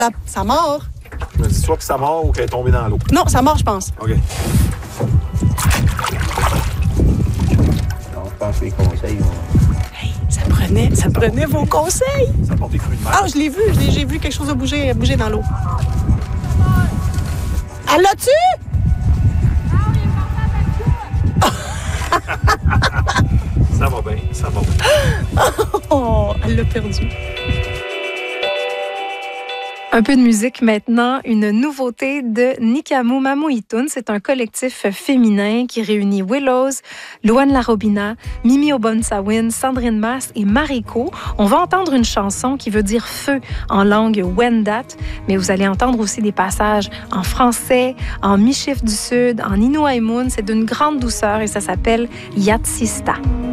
Ça mord. Je me dis soit que ça mord ou qu'elle est tombée dans l'eau. Non, ça mord, je pense. OK. Non, je pense que les conseils vont... Hey, ça prenait vos conseils. Ça porte des fruits de mer. Ah, je l'ai vu. J'ai vu quelque chose de bouger dans l'eau. Elle l'a-tu? Ça va bien, ça va bien. Oh, elle l'a perdu. Un peu de musique maintenant, une nouveauté de Nikamu Mamuitun. C'est un collectif féminin qui réunit Willows, Luan Larobina, Mimi Obonsawin, Sandrine Masse et Mariko. On va entendre une chanson qui veut dire feu en langue Wendat, mais vous allez entendre aussi des passages en français, en Michif du Sud, en Inuaimun. C'est d'une grande douceur et ça s'appelle Yatsista.